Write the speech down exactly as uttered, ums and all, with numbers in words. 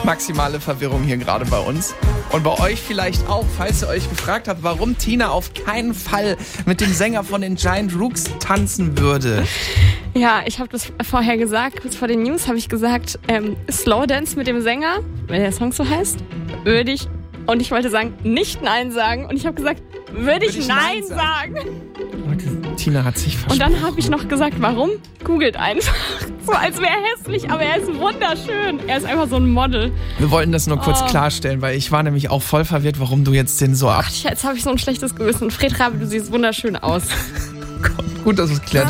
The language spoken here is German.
Maximale Verwirrung hier gerade bei uns. Und bei euch vielleicht auch, falls ihr euch gefragt habt, warum Tina auf keinen Fall mit dem Sänger von den Giant Rooks tanzen würde. Ja, ich habe das vorher gesagt, kurz vor den News habe ich gesagt, ähm, Slow Dance mit dem Sänger, wenn der Song so heißt, würde ich, und ich wollte sagen, nicht Nein sagen. Und ich habe gesagt, würde ich, ich Nein, Nein sagen. sagen. Leute, Tina hat sich versprochen. Und dann habe ich noch gesagt, warum? Googelt einfach. So, als wäre er hässlich, aber er ist wunderschön. Er ist einfach so ein Model. Wir wollten das nur kurz oh. klarstellen, weil ich war nämlich auch voll verwirrt, warum du jetzt den so ab... Ach, jetzt habe ich so ein schlechtes Gewissen. Fred Rabe, du siehst wunderschön aus. Gut, dass wir es geklärt